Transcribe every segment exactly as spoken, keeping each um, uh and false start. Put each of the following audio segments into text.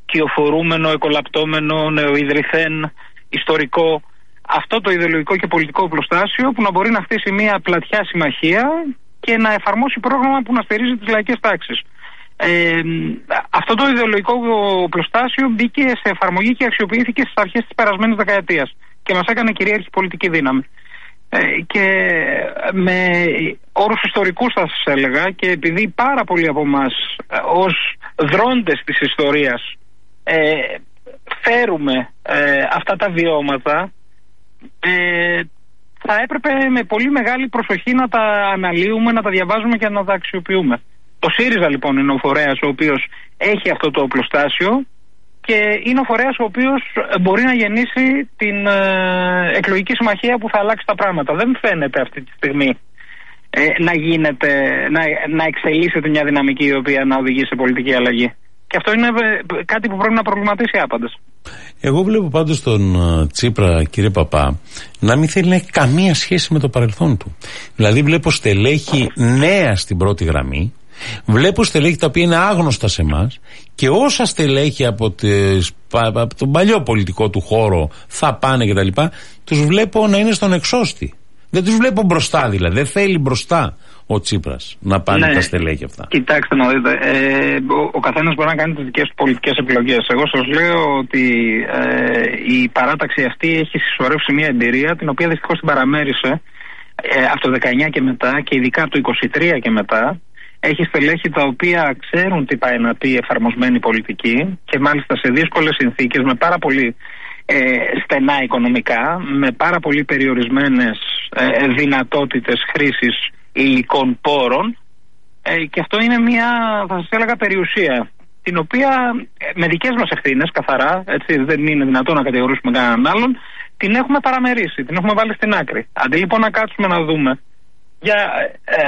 κυοφορούμενο, εκολαπτώμενο, νεοειδρυθέν, ιστορικό, αυτό το ιδεολογικό και πολιτικό οπλοστάσιο που να μπορεί να χτίσει μια πλατιά συμμαχία και να εφαρμόσει πρόγραμμα που να στηρίζει τις λαϊκές τάξεις. Ε, αυτό το ιδεολογικό οπλοστάσιο μπήκε σε εφαρμογή και αξιοποιήθηκε στις αρχές της περασμένης δεκαετίας και μας έκανε κυρίαρχη πολιτική δύναμη. Ε, και με όρους ιστορικούς θα σας έλεγα, και επειδή πάρα πολλοί από εμάς ως δρόντες της ιστορίας ε, φέρουμε ε, αυτά τα βιώματα, ε, θα έπρεπε με πολύ μεγάλη προσοχή να τα αναλύουμε, να τα διαβάζουμε και να τα αξιοποιούμε. Το ΣΥΡΙΖΑ λοιπόν είναι ο φορέας ο οποίος έχει αυτό το οπλοστάσιο και είναι ο φορέας ο οποίος μπορεί να γεννήσει την ε, εκλογική συμμαχία που θα αλλάξει τα πράγματα. Δεν φαίνεται αυτή τη στιγμή ε, να γίνεται, να, να εξελίσσεται μια δυναμική η οποία να οδηγεί σε πολιτική αλλαγή. Και αυτό είναι κάτι που πρέπει να προβληματίσει άπαντες. Εγώ βλέπω πάντως τον Τσίπρα, κύριε Παπά, να μην θέλει να έχει καμία σχέση με το παρελθόν του. Δηλαδή βλέπω στελέχη νέα στην πρώτη γραμμή, βλέπω στελέχη τα οποία είναι άγνωστα σε εμάς και όσα στελέχη από, τις, από τον παλιό πολιτικό του χώρο θα πάνε κτλ. Τους βλέπω να είναι στον εξώστη. Δεν τους βλέπω μπροστά, δηλαδή. Δεν θέλει μπροστά ο Τσίπρας να πάνε ναι, τα στελέχη αυτά. Κοιτάξτε να δείτε. Ε, ο, ο καθένας μπορεί να κάνει τις δικές του πολιτικές επιλογές. Εγώ σας λέω ότι ε, η παράταξη αυτή έχει συσσωρεύσει μια εμπειρία την οποία δυστυχώς την παραμέρισε ε, από το δεκαεννιά και μετά και ειδικά από το είκοσι τρία και μετά. Έχει στελέχη τα οποία ξέρουν τι πάει να πει εφαρμοσμένη πολιτική και μάλιστα σε δύσκολες συνθήκες, με πάρα πολύ ε, στενά οικονομικά, με πάρα πολύ περιορισμένες ε, δυνατότητες χρήσης υλικών πόρων ε, και αυτό είναι μια, θα σας έλεγα, περιουσία την οποία ε, με δικές μας ευθύνες καθαρά, έτσι, δεν είναι δυνατόν να κατηγορήσουμε κανέναν άλλον, την έχουμε παραμερίσει, την έχουμε βάλει στην άκρη. Αντί λοιπόν να κάτσουμε να δούμε για ε,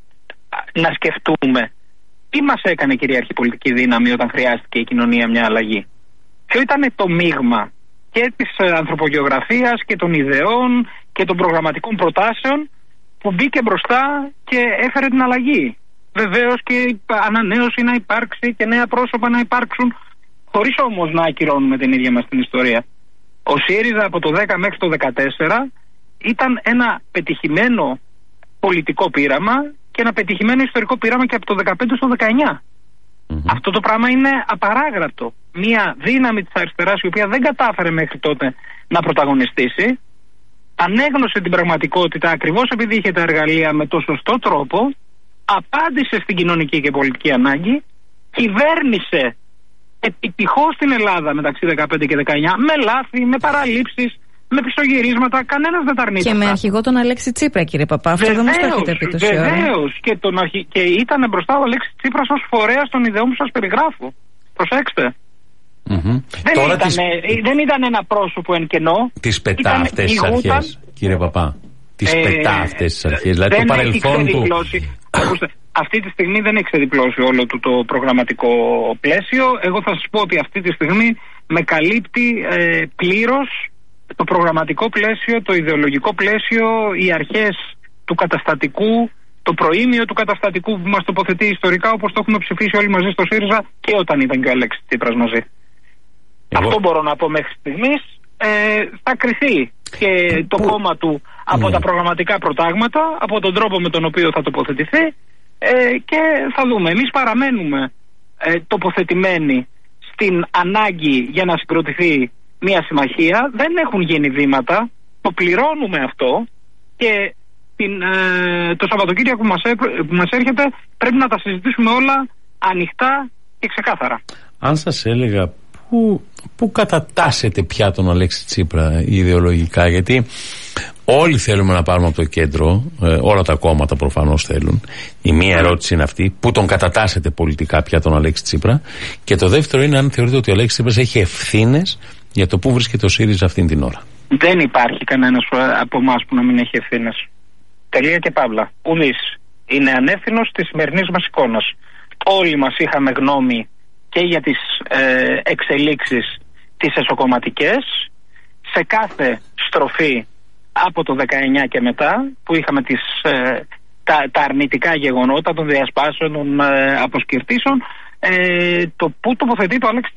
να σκεφτούμε τι μας έκανε κυρίαρχη πολιτική δύναμη όταν χρειάστηκε η κοινωνία μια αλλαγή. Ποιο ήταν το μείγμα και της ανθρωπογεωγραφίας και των ιδεών και των προγραμματικών προτάσεων που μπήκε μπροστά και έφερε την αλλαγή. Βεβαίως και ανανέωση να υπάρξει και νέα πρόσωπα να υπάρξουν, χωρίς όμως να ακυρώνουμε την ίδια μας την ιστορία. Ο ΣΥΡΙΖΑ από το δέκα μέχρι το δεκατέσσερα ήταν ένα πετυχημένο πολιτικό πείραμα και ένα πετυχημένο ιστορικό πείραμα και από το δεκαπέντε στο δεκαεννιά. Mm-hmm. Αυτό το πράγμα είναι απαράγραπτο. Μια δύναμη της αριστεράς η οποία δεν κατάφερε μέχρι τότε να πρωταγωνιστήσει, ανέγνωσε την πραγματικότητα ακριβώς επειδή είχε τα εργαλεία με το σωστό τρόπο, απάντησε στην κοινωνική και πολιτική ανάγκη, κυβέρνησε επιτυχώς την Ελλάδα μεταξύ δεκαπέντε και δεκαεννιά με λάθη, με παραλήψεις, με πισωγυρίσματα, κανένας δεν τα αρνείται. Και αυτά. Με αρχηγό τον Αλέξη Τσίπρα, κύριε Παπά. Αυτό δεν μας το έχετε πει τόση ώρα. Βεβαίως. Και, αρχι... και ήταν μπροστά ο Αλέξη Τσίπρας ως φορέας των ιδεών που σας περιγράφω. Προσέξτε. Mm-hmm. Δεν, Τώρα ήταν, τις... δεν ήταν ένα πρόσωπο εν κενό. Τις πετά αυτές τις αρχές, κύριε Παπά. Τις ε, πετά αυτές τις αρχές. Δηλαδή το παρελθόν του. Αυτή τη στιγμή δεν έχει ξεδιπλώσει όλο του το προγραμματικό πλαίσιο. Εγώ θα σας πω ότι αυτή τη στιγμή με καλύπτει ε, πλήρως το προγραμματικό πλαίσιο, το ιδεολογικό πλαίσιο, οι αρχές του καταστατικού, το προήμιο του καταστατικού που μας τοποθετεί ιστορικά, όπως το έχουμε ψηφίσει όλοι μαζί στο ΣΥΡΙΖΑ και όταν ήταν και ο Αλέξης Τσίπρας μαζί. Εγώ... Αυτό μπορώ να πω μέχρι στιγμής. Ε, θα κριθεί και το Που... κόμμα του από mm. τα προγραμματικά προτάγματα, από τον τρόπο με τον οποίο θα τοποθετηθεί ε, και θα δούμε. Εμείς παραμένουμε ε, τοποθετημένοι στην ανάγκη για να συγκροτηθεί μια συμμαχία, δεν έχουν γίνει βήματα, το πληρώνουμε αυτό και την, ε, το Σαββατοκύριακο που μας, έ, που μας έρχεται πρέπει να τα συζητήσουμε όλα ανοιχτά και ξεκάθαρα. Αν σας έλεγα πού, πού κατατάσσεται πια τον Αλέξη Τσίπρα ιδεολογικά, γιατί όλοι θέλουμε να πάρουμε από το κέντρο, ε, όλα τα κόμματα προφανώς θέλουν. Η μία ερώτηση είναι αυτή, πού τον κατατάσσεται πολιτικά πια τον Αλέξη Τσίπρα, και το δεύτερο είναι αν θεωρείτε ότι ο Αλέξης Τσίπρας έχει ευθύνες για το πού βρίσκεται ο ΣΥΡΙΖΑ αυτήν την ώρα. Δεν υπάρχει κανένας από εμάς που να μην έχει ευθύνες. Τελεία και παύλα. Ουδής είναι ανεύθυνος της σημερινής μας εικόνας. Όλοι μας είχαμε γνώμη και για τις ε, εξελίξεις τις εσωκομματικές σε κάθε στροφή από το δεκαεννιά και μετά που είχαμε τις, ε, τα, τα αρνητικά γεγονότα των διασπάσεων, των ε, αποσκυρτήσεων. Ε, το που τοποθετεί το Αλέξη